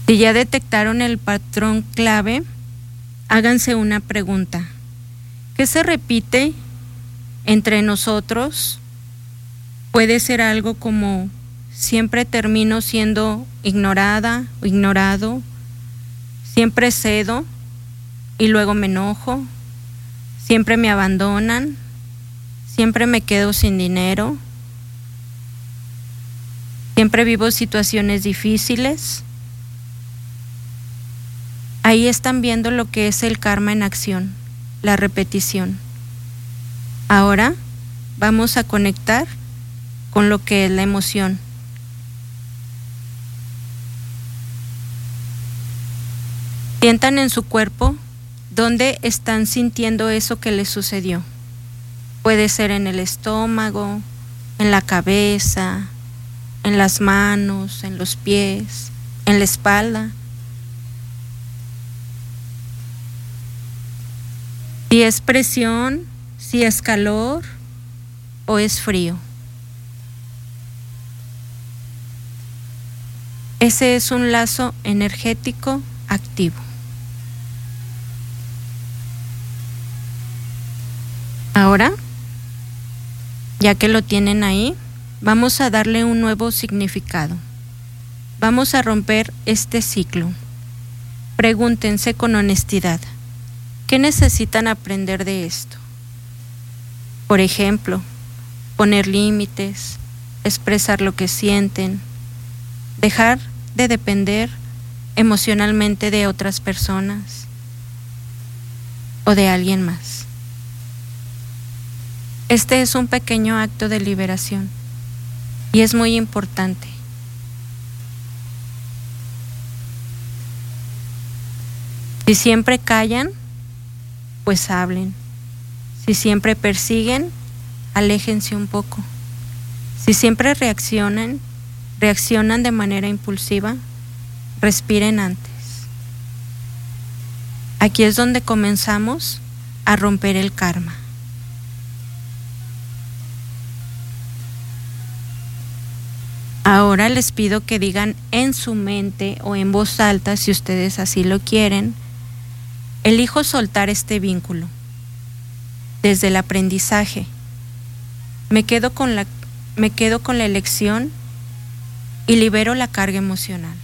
Si ya detectaron el patrón clave, háganse una pregunta. ¿Qué se repite entre nosotros? Puede ser algo como: siempre termino siendo ignorada o ignorado, siempre cedo y luego me enojo, siempre me abandonan, siempre me quedo sin dinero, siempre vivo situaciones difíciles. Ahí están viendo lo que es el karma en acción, la repetición. Ahora vamos a conectar con lo que es la emoción. Sientan en su cuerpo dónde están sintiendo eso que les sucedió. Puede ser en el estómago, en la cabeza, en las manos, en los pies, en la espalda. Si es presión, si es calor o es frío. Ese es un lazo energético activo. Ahora, ya que lo tienen ahí, vamos a darle un nuevo significado. Vamos a romper este ciclo. Pregúntense con honestidad: ¿qué necesitan aprender de esto? Por ejemplo, poner límites, expresar lo que sienten, dejar de depender emocionalmente de otras personas o de alguien más. Este es un pequeño acto de liberación y es muy importante. Si siempre callan, pues hablen. Si siempre persiguen, aléjense un poco. Si siempre reaccionan de manera impulsiva, respiren antes. Aquí es donde comenzamos a romper el karma. Ahora les pido que digan en su mente o en voz alta, si ustedes así lo quieren: elijo soltar este vínculo. Desde el aprendizaje, me quedo con la elección y libero la carga emocional.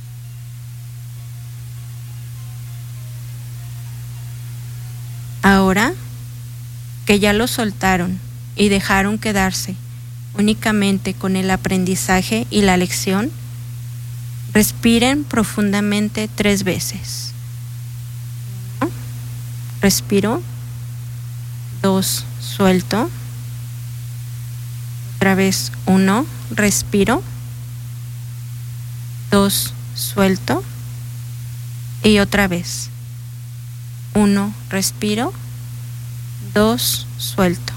Ahora que ya lo soltaron y dejaron quedarse únicamente con el aprendizaje y la lección, respiren profundamente 3 veces. 1, respiro. 2, suelto. Otra vez 1, respiro. 2, suelto. Y otra vez 1, respiro. 2, suelto.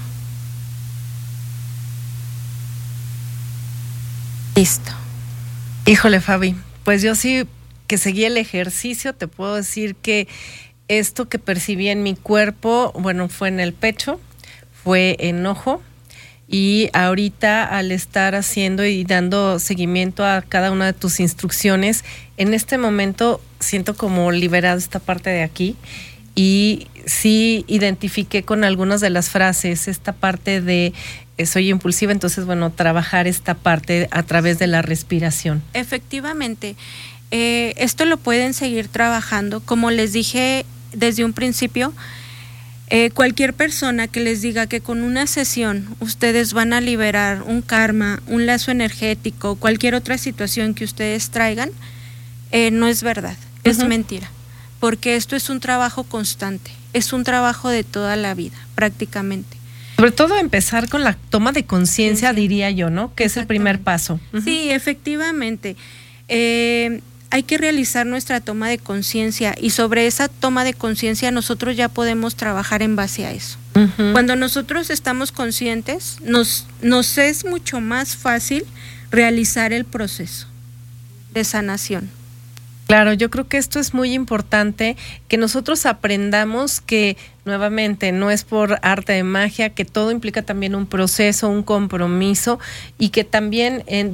Listo. Híjole, Fabi, pues yo sí que seguí el ejercicio. Te puedo decir que esto que percibí en mi cuerpo, bueno, fue en el pecho, fue enojo, y ahorita al estar haciendo y dando seguimiento a cada una de tus instrucciones, en este momento siento como liberada esta parte de aquí, y sí identifiqué con algunas de las frases esta parte de soy impulsiva. Entonces, bueno, trabajar esta parte a través de la respiración. Efectivamente, esto lo pueden seguir trabajando. Como les dije desde un principio, cualquier persona que les diga que con una sesión ustedes van a liberar un karma, un lazo energético, cualquier otra situación que ustedes traigan, no es verdad, es mentira, porque esto es un trabajo constante, es un trabajo de toda la vida, prácticamente. Sobre todo empezar con la toma de conciencia, diría yo, ¿no? Que es el primer paso. Sí, efectivamente. Hay que realizar nuestra toma de conciencia, y sobre esa toma de conciencia nosotros ya podemos trabajar en base a eso. Cuando nosotros estamos conscientes, nos es mucho más fácil realizar el proceso de sanación. Claro, yo creo que esto es muy importante, que nosotros aprendamos que, nuevamente, no es por arte de magia, que todo implica también un proceso, un compromiso, y que también